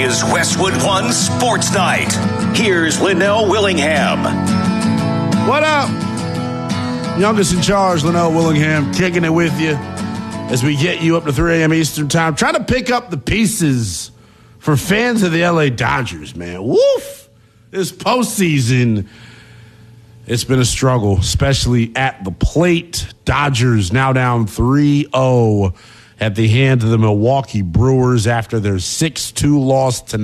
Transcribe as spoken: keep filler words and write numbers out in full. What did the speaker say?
is Westwood One Sports Night. Here's Linnell Willingham. What up? Youngest in charge, Linnell Willingham, kicking it with you as we get you up to three a.m. Eastern time. Trying to pick up the pieces for fans of the L A Dodgers, man. Woof! This postseason, it's been a struggle, especially at the plate. Dodgers now down three oh at the hand of the Milwaukee Brewers after their six two loss tonight.